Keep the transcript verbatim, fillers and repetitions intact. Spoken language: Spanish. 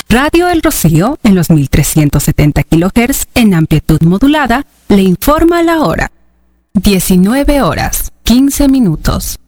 Radio El Rocío, en los mil trescientos setenta kilohertz en amplitud modulada, le informa la hora. diecinueve horas, quince minutos.